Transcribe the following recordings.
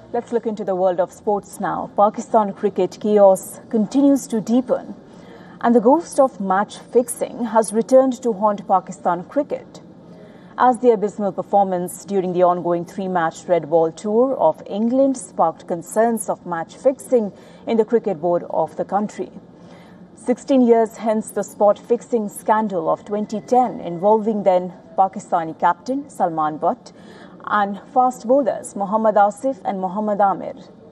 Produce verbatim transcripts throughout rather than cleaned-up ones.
Let's look into the world of sports now. Pakistan cricket chaos continues to deepen, and the ghost of match fixing has returned to haunt Pakistan cricket, as the abysmal performance during the ongoing three-match red ball tour of England sparked concerns of match fixing in the cricket board of the country. sixteen years hence the spot fixing scandal of twenty ten involving then Pakistani captain Salman Butt and fast bowlers Mohammad Asif and Mohammad Amir.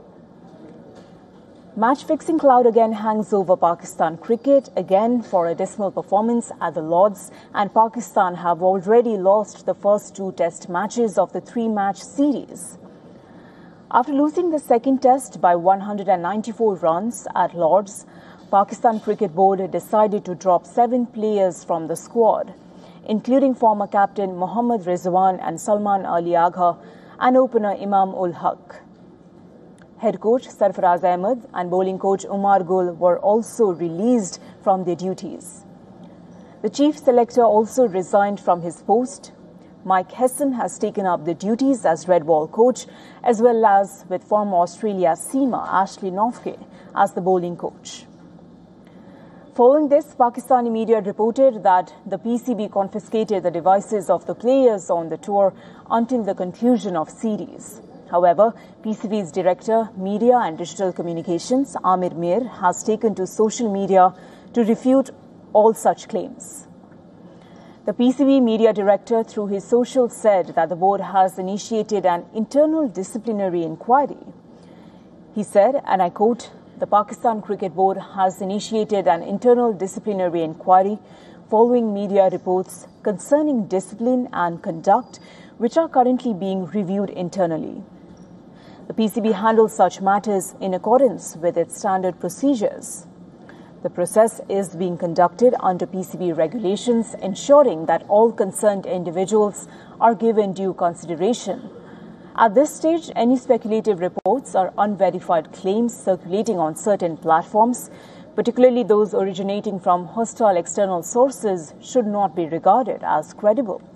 Match-fixing cloud again hangs over Pakistan cricket, again for a dismal performance at the Lords, and Pakistan have already lost the first two test matches of the three-match series. After losing the second test by one hundred ninety-four runs at Lords, Pakistan Cricket Board decided to drop seven players from the squad, including former captain Mohammad Rizwan and Salman Ali Agha and opener Imam ul Haq. Head coach Sarfaraz Ahmed and bowling coach Umar Gul were also released from their duties. The chief selector also resigned from his post. Mike Hesson has taken up the duties as red ball coach, as well as with former Australia seamer Ashley Northgate as the bowling coach. Following this, Pakistani media reported that the P C B confiscated the devices of the players on the tour until the conclusion of series. However, P C B's Director, Media and Digital Communications, Amir Mir, has taken to social media to refute all such claims. The P C B Media Director, through his social, said that the board has initiated an internal disciplinary inquiry. He said, and I quote, "The Pakistan Cricket Board has initiated an internal disciplinary inquiry following media reports concerning discipline and conduct, which are currently being reviewed internally. The P C B handles such matters in accordance with its standard procedures. The process is being conducted under P C B regulations, ensuring that all concerned individuals are given due consideration. At this stage, any speculative reports or unverified claims circulating on certain platforms, particularly those originating from hostile external sources, should not be regarded as credible."